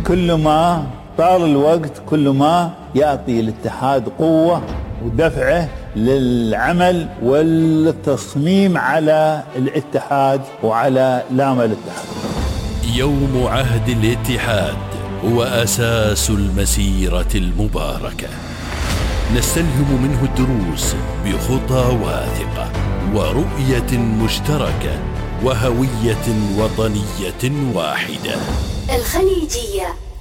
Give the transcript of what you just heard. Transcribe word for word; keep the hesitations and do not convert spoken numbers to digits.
كل ما طال الوقت كل ما يعطي الاتحاد قوة ودفعه للعمل والتصميم على الاتحاد وعلى لام الاتحاد. يوم عهد الاتحاد هو أساس المسيرة المباركة، نستلهم منه الدروس بخطى واثقة ورؤية مشتركة وهوية وطنية واحدة. الخليجية.